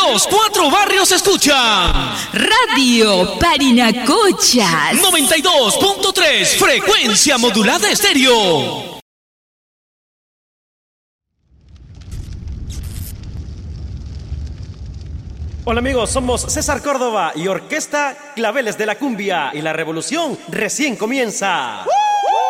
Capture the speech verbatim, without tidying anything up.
Los cuatro barrios escuchan Radio Parinacochas noventa y dos punto tres, frecuencia modulada estéreo. Hola amigos, somos César Córdoba y Orquesta Claveles de la Cumbia y la revolución recién comienza. ¡Uh!